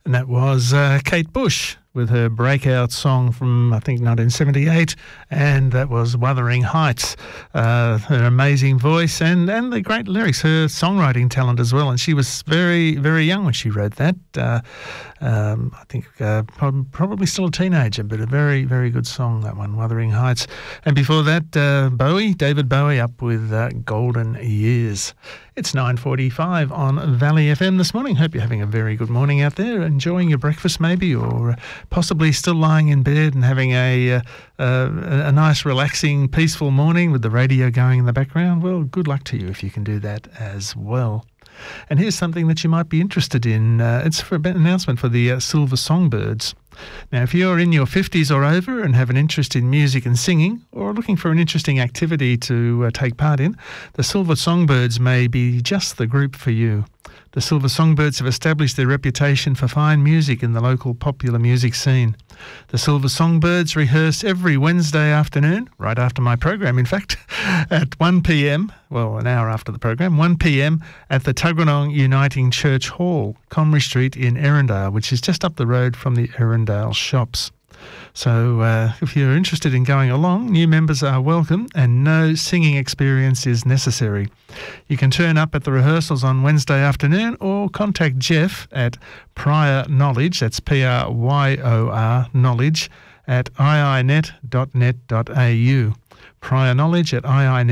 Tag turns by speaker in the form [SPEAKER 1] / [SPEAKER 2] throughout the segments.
[SPEAKER 1] And that was Kate Bush with her breakout song from, I think, 1978, and that was Wuthering Heights. Her amazing voice and the great lyrics, her songwriting talent as well. And she was very, very young when she wrote that. I think probably still a teenager, but a very, very good song, that one, Wuthering Heights. And before that, David Bowie up with Golden Years. It's 9:45 on Valley FM this morning. Hope you're having a very good morning out there, enjoying your breakfast maybe, or possibly still lying in bed and having a nice, relaxing, peaceful morning with the radio going in the background. Well, good luck to you if you can do that as well. And here's something that you might be interested in. It's for an announcement for the Silver Songbirds. Now, if you're in your 50s or over and have an interest in music and singing, or looking for an interesting activity to take part in, the Silver Songbirds may be just the group for you. The Silver Songbirds have established their reputation for fine music in the local popular music scene. The Silver Songbirds rehearse every Wednesday afternoon, right after my program, in fact, at 1 p.m, well, an hour after the program, 1 p.m, at the Tuggeranong Uniting Church Hall, Comrie Street in Erindale, which is just up the road from the Erindale shops. So if you're interested in going along, new members are welcome and no singing experience is necessary. You can turn up at the rehearsals on Wednesday afternoon or contact Jeff at Prior Knowledge, that's Pryor Knowledge, at iinet.net.au. Prior Knowledge at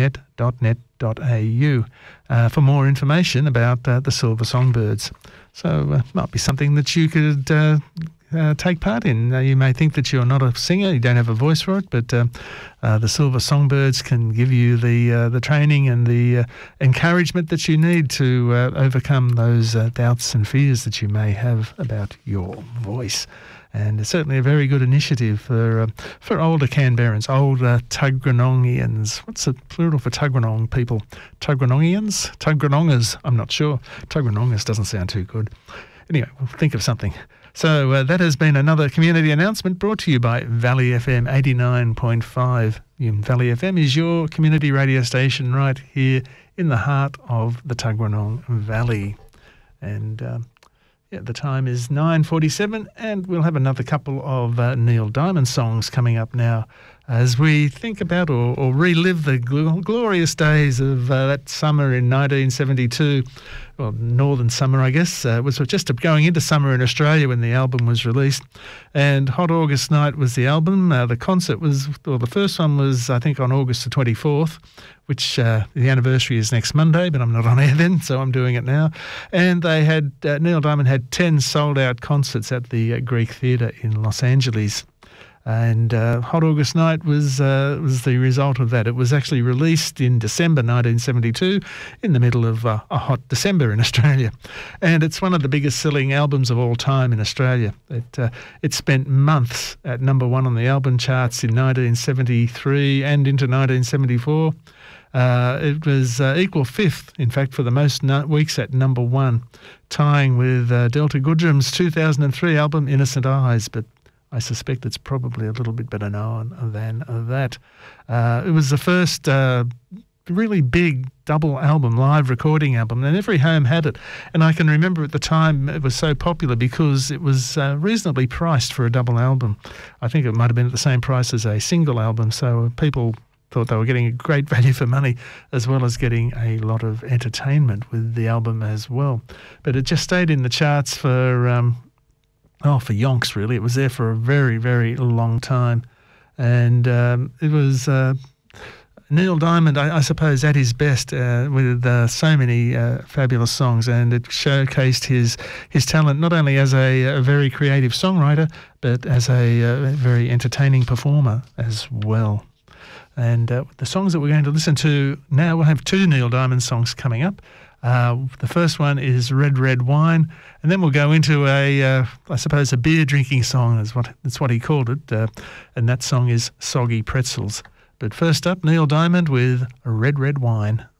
[SPEAKER 1] iinet.net.au for more information about the Silver Songbirds. So it might be something that you could take part in. You may think that you're not a singer, you don't have a voice for it, but the Silver Songbirds can give you the training and the encouragement that you need to overcome those doubts and fears that you may have about your voice. And it's certainly a very good initiative for older Canberrans, older Tuggeranongians. What's the plural for Tuggeranong people? Tuggeranongians? Tuggeranongers? I'm not sure. Tuggeranongers doesn't sound too good. Anyway, we'll think of something. So that has been another community announcement brought to you by Valley FM 89.5. Valley FM is your community radio station right here in the heart of the Tuggeranong Valley. And the time is 9:47, and we'll have another couple of Neil Diamond songs coming up now as we think about or relive the glorious days of that summer in 1972. Well, northern summer, I guess. It was just going into summer in Australia when the album was released. And Hot August Night was the album. The concert was, well, the first one was, I think, on August the 24th, which the anniversary is next Monday, but I'm not on air then, so I'm doing it now. And they had, Neil Diamond had 10 sold-out concerts at the Greek Theatre in Los Angeles. And Hot August Night was the result of that. It was actually released in December 1972, in the middle of a hot December in Australia. And it's one of the biggest selling albums of all time in Australia. It spent months at number one on the album charts in 1973 and into 1974. It was equal fifth, in fact, for the most weeks at number one, tying with Delta Goodrem's 2003 album Innocent Eyes, but I suspect it's probably a little bit better known than that. It was the first really big double album, live recording album, and every home had it. And I can remember at the time it was so popular because it was reasonably priced for a double album. I think it might have been at the same price as a single album, so people thought they were getting a great value for money, as well as getting a lot of entertainment with the album as well. But it just stayed in the charts for yonks, really. It was there for a very, very long time. And it was Neil Diamond, I suppose, at his best with so many fabulous songs. And it showcased his talent not only as a very creative songwriter, but as a very entertaining performer as well. And the songs that we're going to listen to now, we'll have two Neil Diamond songs coming up. The first one is Red, Red Wine, and then we'll go into I suppose, a beer drinking song, that's what he called it, and that song is Soggy Pretzels. But first up, Neil Diamond with Red, Red Wine.